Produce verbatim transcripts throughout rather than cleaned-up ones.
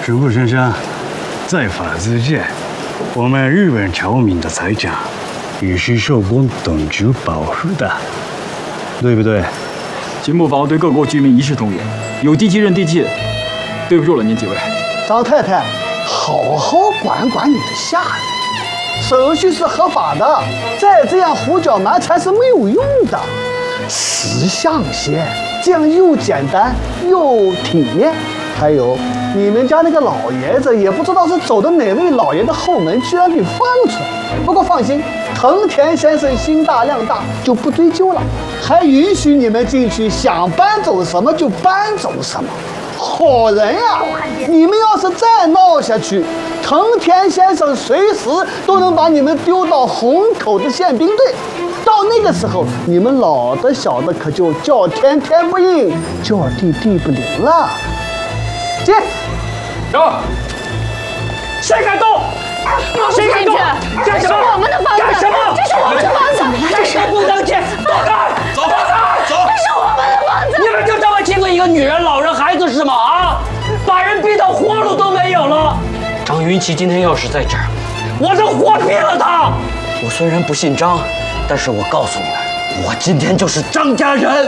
神父先生，在法之前，我们日本侨民的财产也是受过等级保护的，对不对？ 秦部房对各国居民一视同仁，有地契认地契。对不住了，您几位。 张太太，好好管管你的下人，手续是合法的，再这样胡搅蛮缠是没有用的。识相些，这样又简单又体面。还有，你们家那个老爷子也不知道是走的哪位老爷的后门，居然给放出来。不过放心，藤田先生心大量大，就不追究了，还允许你们进去，想搬走什么就搬走什么。好人呀、啊！你们要是再闹下去，藤田先生随时都能把你们丢到虹口的宪兵队。到那个时候，你们老的小的可就叫天天不应，叫地地不灵了。进。 走。谁敢动？谁敢动？干什么？ 我们的房子！ 干什么？ 这是我们的房子！ 这是不能进！走开！走开！走！ 这是我们的房子！ 你们就这么欺负一个女人、老人、孩子是吗？啊！把人逼到活路都没有了。张云奇今天要是在这儿，我就活毙了他。我虽然不姓张，但是我告诉你们，我今天就是张家人。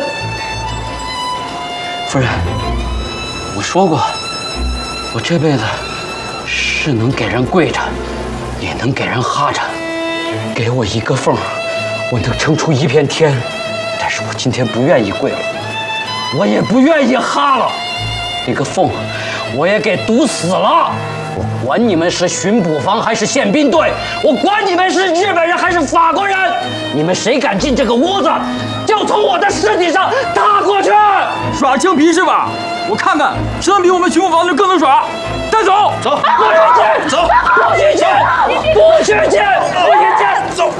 夫人，我说过，我这辈子是能给人跪着，也能给人哈着。给我一个缝，我能撑出一片天。但是我今天不愿意跪了，我也不愿意哈了。那个缝，我也给堵死了。我管你们是巡捕房还是宪兵队，我管你们是日本人还是法国人，你们谁敢进这个屋子，就从我的尸体上踏过去。 耍青皮是吧？我看看谁能比我们巡捕房的人更能耍。带走， 走，不许进，走，不许进，不许进，不许进，走。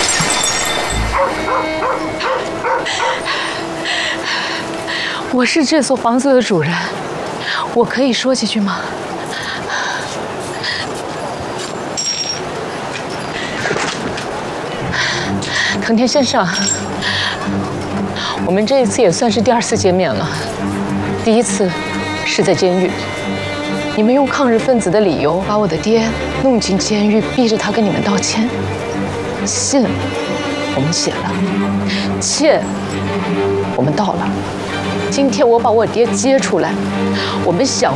我是这所房子的主人，我可以说几句吗？藤田先生，我们这一次也算是第二次见面了。第一次是在监狱，你们用抗日分子的理由把我的爹弄进监狱，逼着他跟你们道歉。信我们写了，歉我们道了。今天我把我爹接出来，我们想